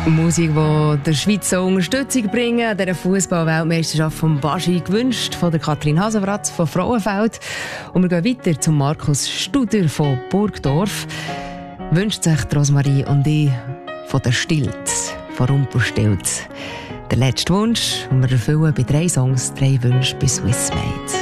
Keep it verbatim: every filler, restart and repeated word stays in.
Musik, die der Schweiz so Unterstützung bringen, an dieser Fußball-Weltmeisterschaft von Baschi, gewünscht von der Kathrin Hasenbratz von Frauenfeld. Und wir gehen weiter zum Markus Studer von Burgdorf. Wünscht sich Rosmarie und ich von der Stilz, von Rumpelstilz. Der letzte Wunsch, und wir erfüllen bei drei Songs drei Wünsche bei Swissmade.